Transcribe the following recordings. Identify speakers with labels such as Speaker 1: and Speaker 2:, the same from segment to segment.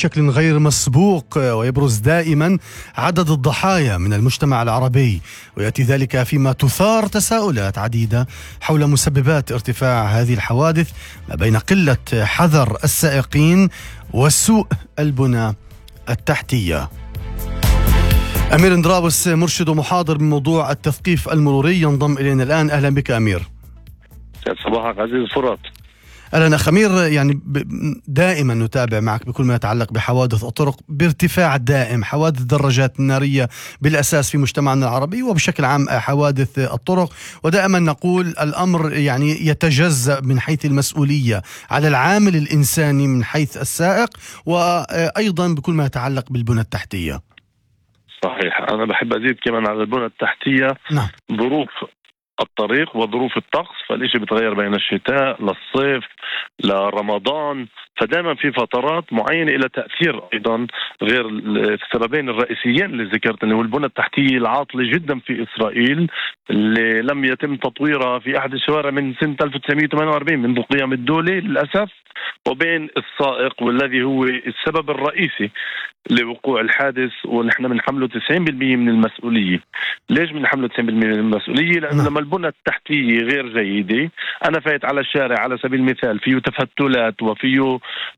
Speaker 1: بشكل غير مسبوق، ويبرز دائما عدد الضحايا من المجتمع العربي، ويأتي ذلك فيما تثار تساؤلات عديدة حول مسببات ارتفاع هذه الحوادث ما بين قلة حذر السائقين وسوء البنى التحتية. أمير اندرابس، مرشد ومحاضر بموضوع التثقيف المروري، ينضم إلينا الآن. أهلا بك أمير.
Speaker 2: صباحك عزيز فرات.
Speaker 1: أهلا أخ أمير. يعني دائما نتابع معك بكل ما يتعلق بحوادث الطرق بارتفاع دائم، حوادث الدراجات النارية بالأساس في مجتمعنا العربي وبشكل عام حوادث الطرق، ودائما نقول الأمر يعني يتجزأ من حيث المسؤولية على العامل الإنساني من حيث السائق، وأيضا بكل ما يتعلق بالبنى التحتية.
Speaker 2: صحيح، أنا بحب أزيد كمان على البنى التحتية.
Speaker 1: نعم.
Speaker 2: ظروف الطريق وظروف الطقس، فالإشي بتغير بين الشتاء للصيف لرمضان، فدائما في فترات معينة إلى تأثير أيضا غير السببين الرئيسيين اللي ذكرت، اللي هو البنى التحتية العاطلة جدا في إسرائيل اللي لم يتم تطويرها في أحد الشوارع من سنة 1948 منذ قيام الدولة للأسف، وبين السائق والذي هو السبب الرئيسي لوقوع الحادث، ونحن بنحمله 90% من المسؤولية. ليش بنحمله 90% من المسؤولية؟ لأنه لما البنى التحتية غير جيدة، أنا فايت على الشارع على سبيل المثال فيه تفتلات وفيه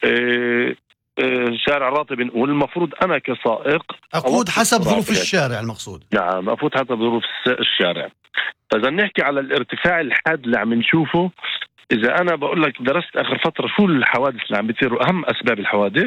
Speaker 2: شارع رطب، والمفروض أنا كسائق
Speaker 1: أقود حسب ظروف الشارع المقصود.
Speaker 2: نعم، أفوت حسب ظروف الشارع. فإذا نحكي على الارتفاع الحاد اللي عم نشوفه، إذا أنا بقول لك درست آخر فترة شو الحوادث اللي عم بتصير وأهم أسباب الحوادث،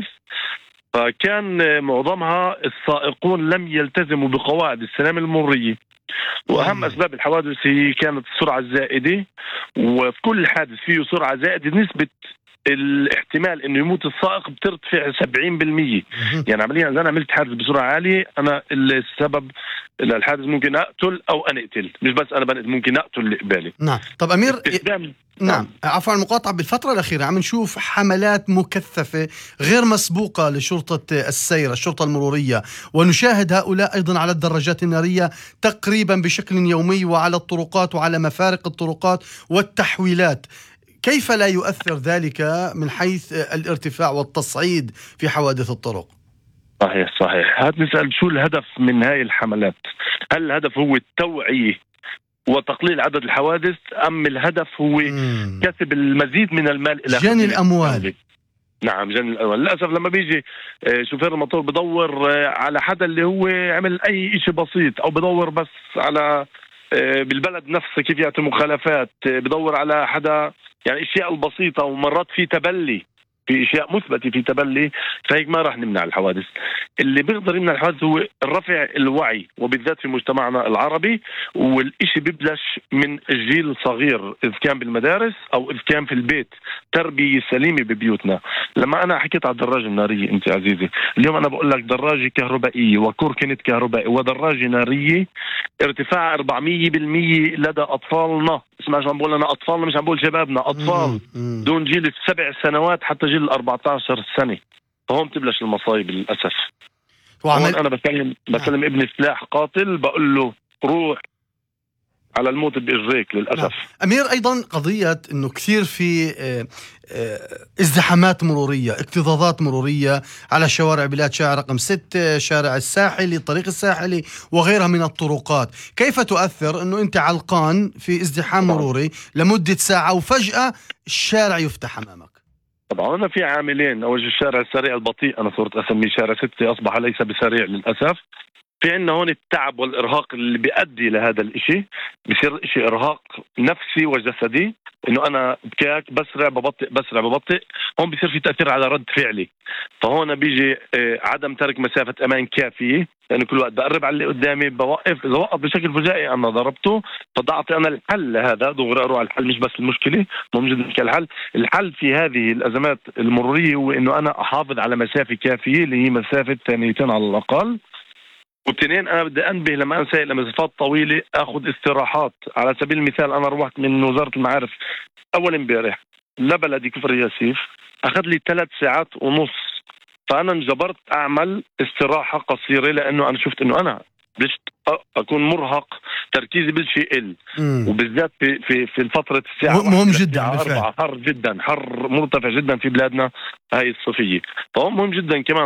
Speaker 2: فكان معظمها السائقون لم يلتزموا بقواعد السلامة المرورية، وأهم أسباب الحوادث هي كانت السرعة الزائدة، وفي كل حادث فيه سرعة زائدة نسبة الاحتمال انه يموت السائق بترتفع 70%. يعني عمليا اذا انا عملت حادث بسرعه عاليه، انا السبب للحادث ممكن اقتل او انا اقتل، مش بس انا بنقتل، ممكن اقتل اللي قبالي.
Speaker 1: نعم. طب امير، نعم عفوا المقاطعة، بالفترة الأخيرة عم نشوف حملات مكثفة غير مسبوقة لشرطة السير، الشرطة المرورية، ونشاهد هؤلاء أيضا على الدراجات النارية تقريبا بشكل يومي، وعلى الطرقات وعلى مفارق الطرقات والتحويلات. كيف لا يؤثر ذلك من حيث الارتفاع والتصعيد في حوادث الطرق؟
Speaker 2: صحيح. هات نسأل شو الهدف من هاي الحملات؟ هل الهدف هو التوعية وتقليل عدد الحوادث، أم الهدف هو كسب المزيد من المال إلى
Speaker 1: جني الأموال؟
Speaker 2: نعم، جني الأموال. للأسف لما بيجي شوفير الموتور بدور على حدا اللي هو عمل أي إشي بسيط، أو بدور بس على بالبلد نفسه كيف يعطي مخالفات، بدور على حدا يعني اشياء البسيطه، ومرات في تبلي، في اشياء مثبته في تبلي، فهيك ما راح نمنع الحوادث. اللي بيقدر يمنع الحوادث هو رفع الوعي، وبالذات في مجتمعنا العربي، والإشي بيبلش من الجيل الصغير، اذا كان بالمدارس او اذا كان في البيت، تربيه سليمه ببيوتنا. لما انا حكيت على الدراجه الناريه انت عزيزي، اليوم انا بقول لك دراجه كهربائيه وكوركنت كهربائي ودراجه ناريه ارتفاع 400% لدى اطفالنا. اسمع شو عم بقول، انا اطفالنا، مش عم بقول شبابنا، اطفال دون جيل 7 سنوات حتى جيل 14 سنه. فهون تبلش المصايب للاسف. هون انا بسلم ابني سلاح قاتل، بقول له روح على الموت بإجريك للأسف.
Speaker 1: أمير، أيضا قضية أنه كثير في ازدحامات مرورية، اكتظاظات مرورية على شوارع بلاد شارع رقم 6، شارع الساحلي، الطريق الساحلي، وغيرها من الطرقات. كيف تؤثر أنه أنت علقان في ازدحام مروري لمدة ساعة وفجأة الشارع يفتح أمامك؟
Speaker 2: طبعا أنا في عاملين. أول شيء الشارع السريع البطيء، أنا صرت أسميه شارع 6، أصبح ليس بسريع للأسف. في عندنا هون التعب والإرهاق اللي بيؤدي لهذا الإشي، بيصير إشي إرهاق نفسي وجسدي، إنه أنا بكاك بسرع ببطئ. هون بيصير في تأثير على رد فعلي، فهون بيجي عدم ترك مسافة أمان كافية، لأنه كل وقت بقرب على اللي قدامي بوقف. إذا وقف بشكل فجائي أنا ضربته، فضعت أنا الحل لهذا، دغري أروح على الحل، مش بس المشكلة مهم جدا كالحل. الحل في هذه الأزمات المرورية هو إنه أنا أحافظ على مسافة كافية، اللي هي مسافة 2 على الأقل. واثنين، أنا بدي أنبه لما أنا سايق لمسافات طويلة أخذ استراحات. على سبيل المثال أنا روحت من وزارة المعارف أول امبارح لبلدي كفر ياسيف، أخذ لي 3 ساعات ونص، فأنا انجبرت أعمل استراحة قصيرة، لأنه أنا شفت أنه أنا بلشت أكون مرهق، تركيزي بلش يقل، وبالذات في الفترة الساعة
Speaker 1: مهم جدا
Speaker 2: 4 حر جدا، حر مرتفع جدا في بلادنا هاي الصيفية. فهو مهم جدا كمان